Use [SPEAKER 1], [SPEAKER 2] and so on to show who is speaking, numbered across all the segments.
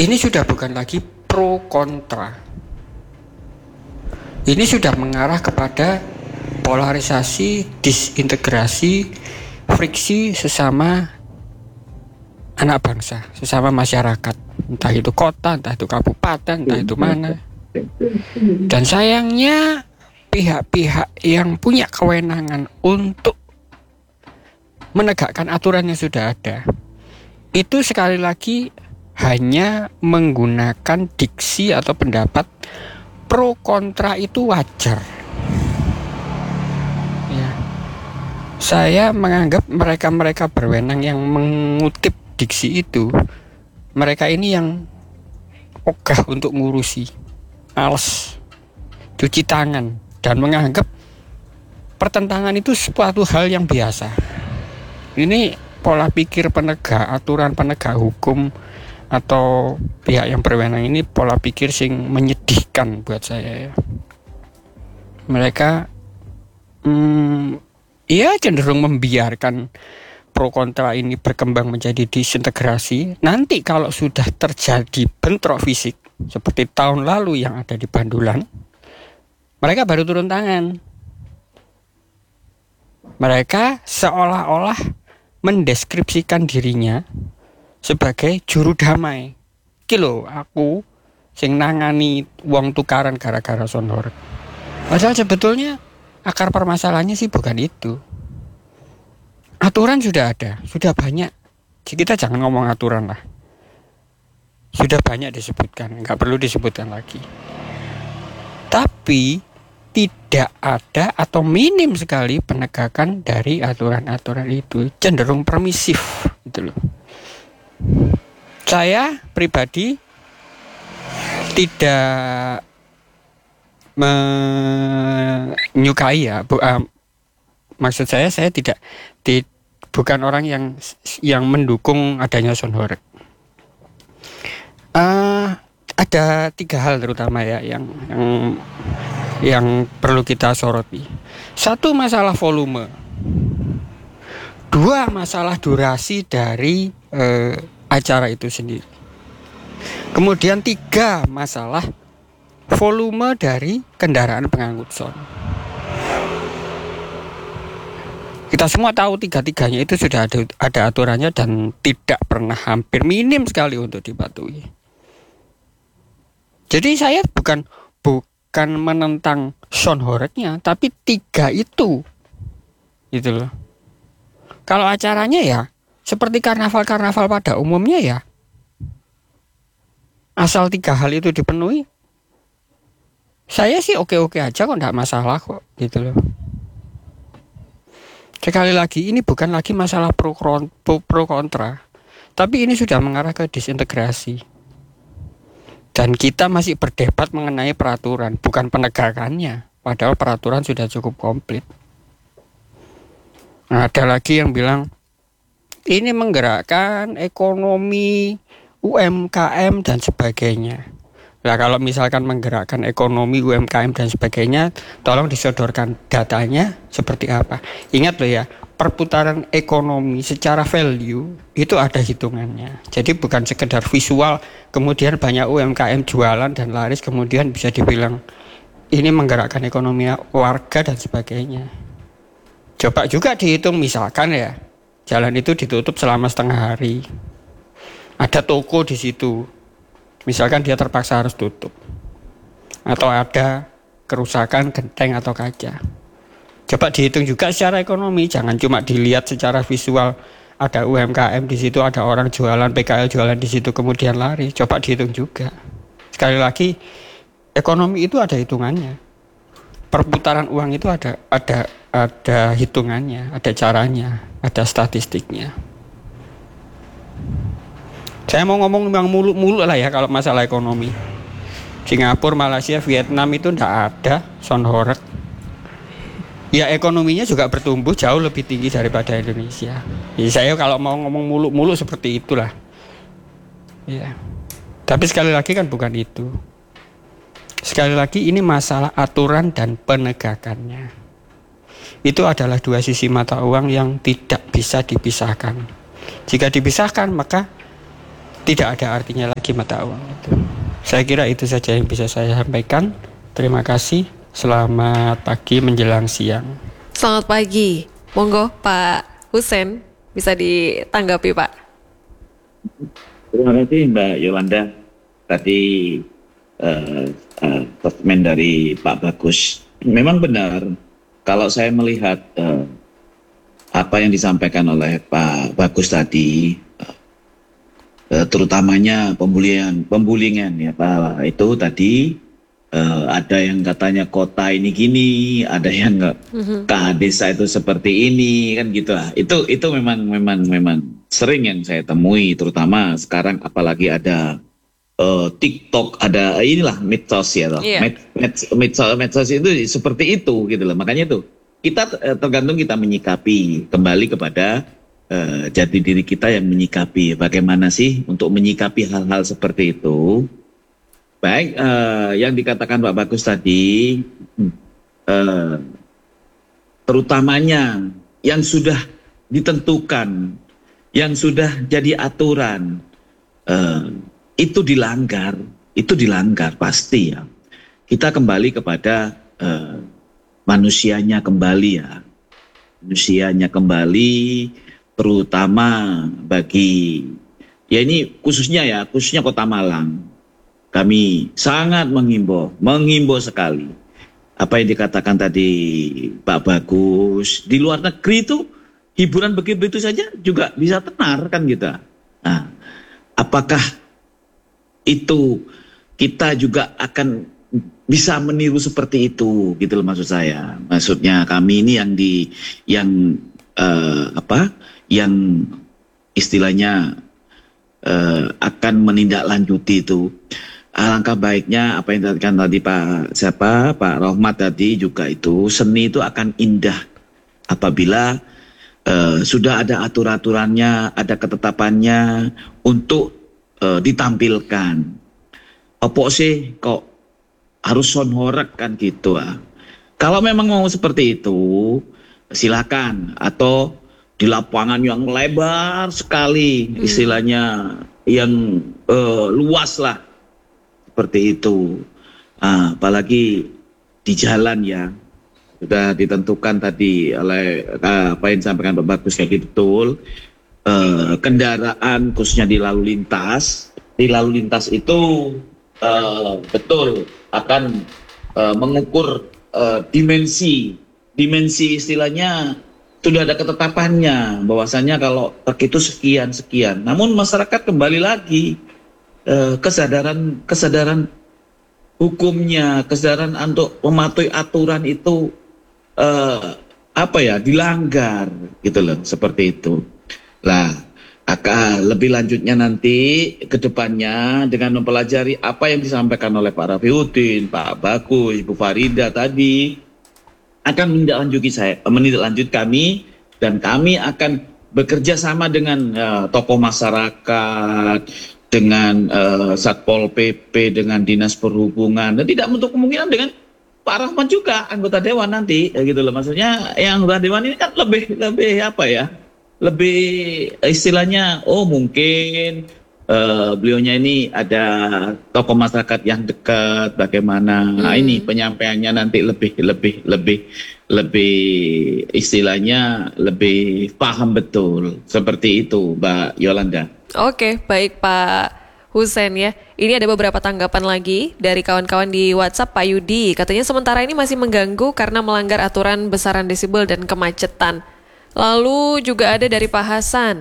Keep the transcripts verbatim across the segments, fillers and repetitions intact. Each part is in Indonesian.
[SPEAKER 1] ini sudah bukan lagi pro kontra. Ini sudah mengarah kepada polarisasi, disintegrasi, friksi sesama anak bangsa, sesama masyarakat. Entah itu kota, entah itu kabupaten, entah itu mana. Dan sayangnya pihak-pihak yang punya kewenangan untuk menegakkan aturan yang sudah ada, itu sekali lagi hanya menggunakan diksi atau pendapat pro kontra itu wajar. Ya. Saya menganggap mereka-mereka berwenang yang mengutip diksi itu, mereka ini yang ogah untuk ngurusi, males, cuci tangan, dan menganggap pertentangan itu suatu hal yang biasa. Ini pola pikir penegak, aturan penegak hukum atau pihak yang berwenang ini pola pikir sing menyedihkan buat saya ya. Mereka hmm, ya cenderung membiarkan pro kontra ini berkembang menjadi disintegrasi. Nanti kalau sudah terjadi bentrok fisik seperti tahun lalu yang ada di Bandulan, mereka baru turun tangan. Mereka seolah-olah mendeskripsikan dirinya sebagai juru damai. Iki lho, aku sing nangani wong tukaran gara-gara sonor. Padahal sebetulnya akar permasalahannya sih bukan itu. Aturan sudah ada, sudah banyak. Jadi kita jangan ngomong aturan lah. Sudah banyak disebutkan, nggak perlu disebutkan lagi. Tapi tidak ada atau minim sekali penegakan dari aturan-aturan itu, cenderung permisif gitu loh. Saya pribadi tidak menyukai ya, bu, uh, maksud saya saya tidak di, bukan orang yang yang mendukung adanya sonhorek. Uh, ada tiga hal terutama ya yang yang yang perlu kita soroti. Satu, masalah volume. Dua, masalah durasi dari eh, acara itu sendiri. Kemudian tiga, masalah volume dari kendaraan pengangkut son. Kita semua tahu tiga-tiganya itu sudah ada, ada aturannya dan tidak pernah, hampir minim sekali untuk dipatuhi. Jadi saya bukan bukan bukan menentang sonhoreknya, tapi tiga itu gitu loh. Kalau acaranya ya seperti karnaval-karnaval pada umumnya ya, asal tiga hal itu dipenuhi, saya sih oke-oke aja kok, enggak masalah kok gitu loh. Sekali lagi, ini bukan lagi masalah pro, pro, pro kontra, tapi ini sudah mengarah ke disintegrasi. Dan kita masih berdebat mengenai peraturan, bukan penegakannya. Padahal peraturan sudah cukup komplit. Nah, ada lagi yang bilang, ini menggerakkan ekonomi, U M K M, dan sebagainya. Nah, kalau misalkan menggerakkan ekonomi, U M K M, dan sebagainya, tolong disodorkan datanya seperti apa. Ingat loh ya, perputaran ekonomi secara value itu ada hitungannya. Jadi bukan sekedar visual, kemudian banyak U M K M jualan dan laris, kemudian bisa dibilang ini menggerakkan ekonomi warga dan sebagainya. Coba juga dihitung, misalkan ya, jalan itu ditutup selama setengah hari. Ada toko di situ, misalkan dia terpaksa harus tutup. Atau ada kerusakan genteng atau kaca. Coba dihitung juga secara ekonomi, jangan cuma dilihat secara visual. Ada U M K M di situ, ada orang jualan, P K L jualan di situ, kemudian lari. Coba dihitung juga. Sekali lagi, ekonomi itu ada hitungannya. Perputaran uang itu ada ada ada hitungannya, ada caranya, ada statistiknya. Saya mau ngomong yang muluk-muluk lah ya kalau masalah ekonomi. Singapura, Malaysia, Vietnam itu tidak ada sonhorek. Ya ekonominya juga bertumbuh jauh lebih tinggi daripada Indonesia. Ya, saya kalau mau ngomong muluk-muluk seperti itulah. Ya. Tapi sekali lagi kan bukan itu. Sekali lagi ini masalah aturan dan penegakannya. Itu adalah dua sisi mata uang yang tidak bisa dipisahkan. Jika dipisahkan maka tidak ada artinya lagi lagi mata uang itu. Saya kira itu saja yang bisa saya sampaikan. Terima kasih. Selamat pagi menjelang siang.
[SPEAKER 2] Selamat pagi. Monggo Pak Husein bisa ditanggapi Pak.
[SPEAKER 3] Terima kasih Mbak Yolanda. Tadi uh, uh, statement dari Pak Bagus. Memang benar kalau saya melihat uh, apa yang disampaikan oleh Pak Bagus tadi, uh, terutamanya pembulian, pembulingan ya Pak, itu tadi uh, ada yang katanya kota ini gini, ada yang nggak, mm-hmm. ke desa itu seperti ini kan gitu lah. Itu itu memang memang memang sering yang saya temui, terutama sekarang apalagi ada uh, TikTok, ada inilah medsos ya toh. Yeah. Med, med, medsos, medsos itu seperti itu gitu loh. Makanya itu kita tergantung kita menyikapi kembali kepada uh, jati diri kita yang menyikapi bagaimana sih untuk menyikapi hal-hal seperti itu. Baik, uh, yang dikatakan Pak Bagus tadi, uh, terutamanya yang sudah ditentukan, yang sudah jadi aturan, uh, itu dilanggar, itu dilanggar pasti ya. Kita kembali kepada uh, manusianya kembali ya, manusianya kembali, terutama bagi, ya ini khususnya ya, khususnya Kota Malang. Kami sangat menghimbau, menghimbau sekali. Apa yang dikatakan tadi Pak Bagus, di luar negeri itu hiburan begitu saja juga bisa tenar kan kita. Nah, apakah itu kita juga akan bisa meniru seperti itu gitu loh maksud saya. Maksudnya kami ini yang di yang uh, apa? Yang istilahnya uh, akan menindaklanjuti itu. Alangkah baiknya apa yang dikatakan tadi Pak siapa Pak Rohmat tadi juga itu, seni itu akan indah apabila uh, sudah ada aturan-aturannya, ada ketetapannya untuk uh, ditampilkan. Apa sih kok harus sound horeg kan gitu ah. Kalau memang mau seperti itu silakan, atau di lapangan yang lebar sekali hmm. istilahnya yang uh, luas lah seperti itu. Nah, apalagi di jalan ya sudah ditentukan tadi oleh uh, apa yang disampaikan Pak Bagus kayak gitu betul. Uh, kendaraan khususnya di lalu lintas, di lalu lintas itu uh, betul akan uh, mengukur uh, dimensi, dimensi istilahnya sudah ada ketetapannya bahwasanya kalau truk itu sekian sekian. Namun masyarakat kembali lagi uh, kesadaran kesadaran hukumnya, kesadaran untuk mematuhi aturan itu uh, apa ya dilanggar gitu loh, seperti itu. Lah, akan lebih lanjutnya nanti ke depannya dengan mempelajari apa yang disampaikan oleh Pak Rafiuddin, Pak Bagus, Ibu Farida tadi akan menindaklanjuti saya, menindaklanjut kami, dan kami akan bekerja sama dengan uh, tokoh masyarakat, dengan uh, Satpol P P, dengan Dinas Perhubungan, dan tidak menutup kemungkinan dengan Pak Rahmat juga anggota dewan nanti, ya gitu loh. Maksudnya yang anggota dewan ini kan lebih lebih apa ya? Lebih istilahnya, oh mungkin uh, beliaunya ini ada tokoh masyarakat yang dekat, bagaimana hmm. nah, ini penyampaiannya nanti lebih lebih lebih lebih istilahnya lebih paham betul seperti itu Mbak Yolanda.
[SPEAKER 2] Oke, baik Pak Husein ya. Ini ada beberapa tanggapan lagi dari kawan-kawan di WhatsApp. Pak Yudi katanya sementara ini masih mengganggu karena melanggar aturan besaran desibel dan kemacetan. Lalu juga ada dari Pak Hasan.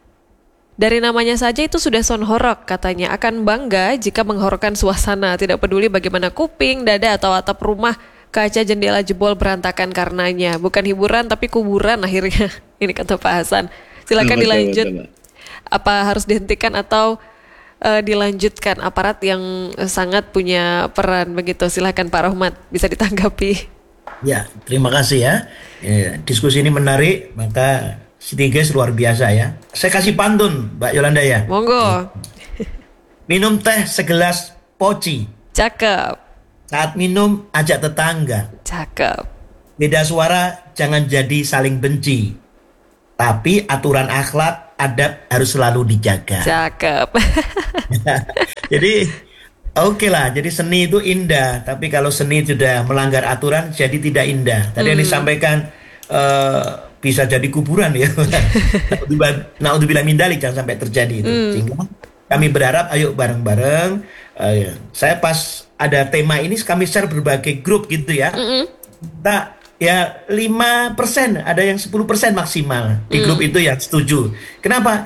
[SPEAKER 2] Dari namanya saja itu sudah sound horeg katanya. Akan bangga jika menghororkan suasana. Tidak peduli bagaimana kuping, dada atau atap rumah, kaca jendela jebol berantakan karenanya. Bukan hiburan tapi kuburan akhirnya. Ini kata Pak Hasan. Silakan dilanjut. Apa harus dihentikan atau uh, dilanjutkan aparat yang sangat punya peran begitu? Silakan Pak Rohmat, bisa ditanggapi.
[SPEAKER 4] Ya, terima kasih ya. ya. Diskusi ini menarik, maka Sitiges luar biasa ya. Saya kasih pantun, Mbak Yolanda ya.
[SPEAKER 2] Monggo.
[SPEAKER 4] Minum teh segelas poci.
[SPEAKER 2] Cakep.
[SPEAKER 4] Saat minum, ajak tetangga.
[SPEAKER 2] Cakep.
[SPEAKER 4] Beda suara, jangan jadi saling benci. Tapi aturan akhlak, adab harus selalu dijaga.
[SPEAKER 2] Cakep.
[SPEAKER 4] Jadi oke lah, jadi seni itu indah, tapi kalau seni sudah melanggar aturan jadi tidak indah. Tadi yang disampaikan eh, bisa jadi kuburan ya. Naudzubillah min dzalik, jangan sampai terjadi itu. Sehingga kami berharap ayo bareng-bareng. eh, saya pas ada tema ini kami share berbagai grup gitu ya. Kita ya lima persen, ada yang sepuluh persen maksimal di grup itu yang setuju. Kenapa?